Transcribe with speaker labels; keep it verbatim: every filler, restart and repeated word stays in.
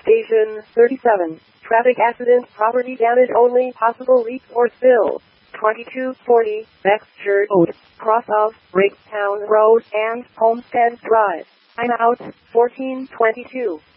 Speaker 1: Station thirty-seven. Traffic accident, property damage only, possible leaks or spills. twenty-two forty, Bexchurch Road, cross of Bricktown Road and Homestead Drive. I'm out, fourteen twenty-two.